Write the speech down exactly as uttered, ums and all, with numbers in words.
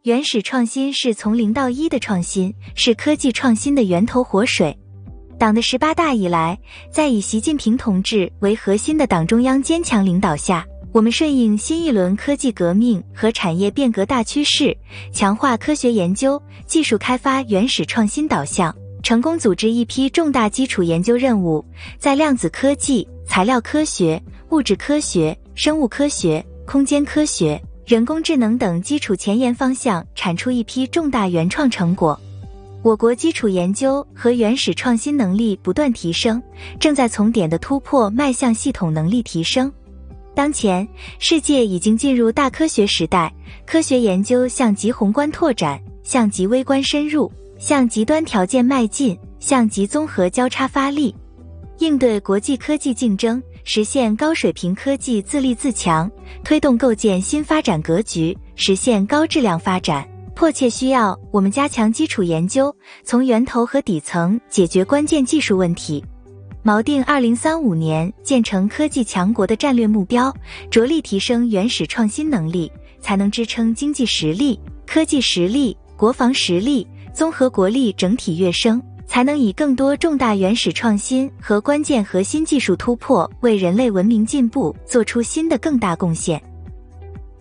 原始创新是从零到一的创新，是科技创新的源头活水。党的十八大以来，在以习近平同志为核心的党中央坚强领导下，我们顺应新一轮科技革命和产业变革大趋势，强化科学研究、技术开发原始创新导向，成功组织一批重大基础研究任务，在量子科技、材料科学、物质科学、生物科学、空间科学、人工智能等基础前沿方向产出一批重大原创成果。我国基础研究和原始创新能力不断提升，正在从点的突破迈向系统能力提升。当前，世界已经进入大科学时代，科学研究向极宏观拓展，向极微观深入，向极端条件迈进，向极综合交叉发力。应对国际科技竞争，实现高水平科技自立自强，推动构建新发展格局，实现高质量发展，迫切需要我们加强基础研究，从源头和底层解决关键技术问题。锚定二零三五年建成科技强国的战略目标，着力提升原始创新能力，才能支撑经济实力、科技实力、国防实力、综合国力整体跃升，才能以更多重大原始创新和关键核心技术突破，为人类文明进步做出新的更大贡献。